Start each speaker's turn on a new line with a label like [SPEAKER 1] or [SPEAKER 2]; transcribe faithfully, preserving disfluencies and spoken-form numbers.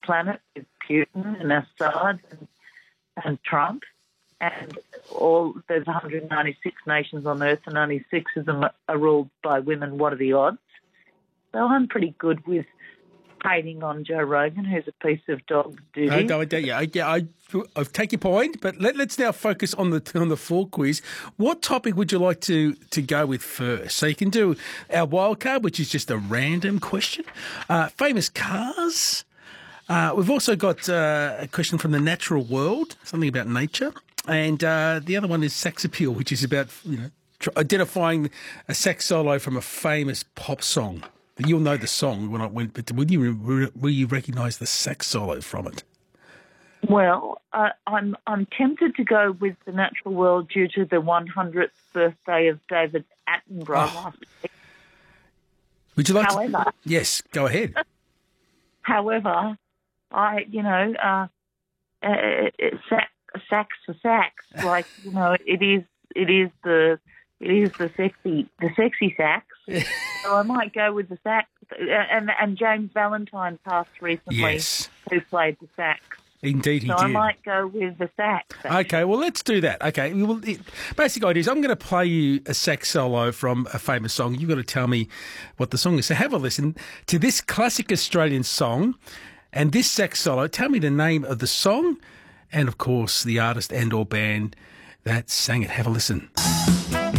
[SPEAKER 1] planet with Putin and Assad and, and Trump, and all there's one hundred ninety-six nations on Earth, and only six of them are ruled by women. What are the odds? So I'm pretty good with hating on Joe Rogan, who's a piece of dog duty.
[SPEAKER 2] I, I, yeah, I, yeah, I, I take your point, but let, let's now focus on the on the full quiz. What topic would you like to, to go with first? So you can do our wild card, which is just a random question. Uh, famous cars. Uh, we've also got uh, a question from the natural world, something about nature, and uh, the other one is sex appeal, which is about you know tr- identifying a sex solo from a famous pop song. You'll know the song when I went, but will you will you recognise the sax solo from it?
[SPEAKER 1] Well, uh, I'm I'm tempted to go with the natural world due to the one hundredth birthday of David Attenborough
[SPEAKER 2] Oh.
[SPEAKER 1] last week.
[SPEAKER 2] Would you like
[SPEAKER 1] However,
[SPEAKER 2] to? Yes, go ahead.
[SPEAKER 1] however, I you know uh, uh, sax, sax for sax, like you know it is it is the it is the sexy the sexy sax. So I might go with the sax. And, and James Valentine passed recently,
[SPEAKER 2] Yes.
[SPEAKER 1] who played the sax.
[SPEAKER 2] Indeed, he
[SPEAKER 1] So
[SPEAKER 2] did.
[SPEAKER 1] I might go with the sax. actually.
[SPEAKER 2] Okay, well, let's do that. Okay, well, the basic idea is I'm going to play you a sax solo from a famous song. You've got to tell me what the song is. So have a listen to this classic Australian song and this sax solo. Tell me the name of the song and, of course, the artist and or band that sang it. Have a listen.